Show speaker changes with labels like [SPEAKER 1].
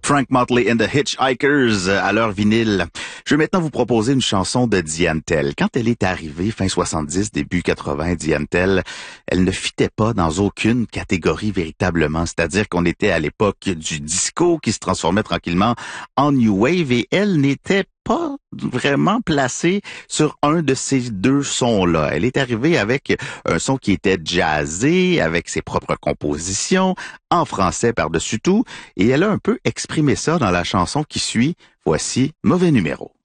[SPEAKER 1] Frank Motley and the Hitchhikers à leur vinyle. Je vais maintenant vous proposer une chanson de Diane Tell. Quand elle est arrivée, fin 70, début 80, Diane Tell, elle ne fitait pas dans aucune catégorie véritablement. C'est-à-dire qu'on était à l'époque du disco qui se transformait tranquillement en New Wave et elle n'était pas vraiment placée sur un de ces deux sons-là. Elle est arrivée avec un son qui était jazzé, avec ses propres compositions, en français par-dessus tout, et elle a un peu exprimé ça dans la chanson qui suit. Voici Mauvais numéro.